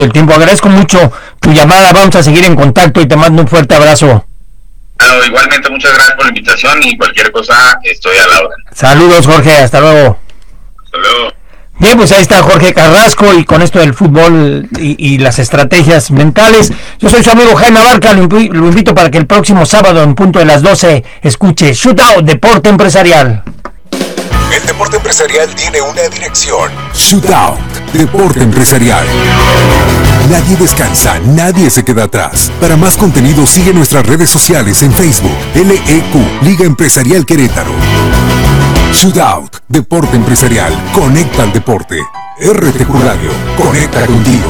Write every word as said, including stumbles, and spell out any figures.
el tiempo. Agradezco mucho tu llamada. Vamos a seguir en contacto y te mando un fuerte abrazo. Claro, igualmente, muchas gracias por la invitación y cualquier cosa estoy a la orden. Saludos, Jorge. Hasta luego. Hasta luego. Bien, pues ahí está Jorge Carrasco y con esto del fútbol y, y las estrategias mentales. Yo soy su amigo Jaime Abarca, lo, invi- lo invito para que el próximo sábado en punto de las doce escuche Shootout Deporte Empresarial. El deporte empresarial tiene una dirección. Shootout Deporte Empresarial. Nadie descansa, nadie se queda atrás. Para más contenido sigue nuestras redes sociales en Facebook, L E Q, Liga Empresarial Querétaro. Shootout Deporte Empresarial. Conecta al deporte. R T Q Radio. Conecta contigo.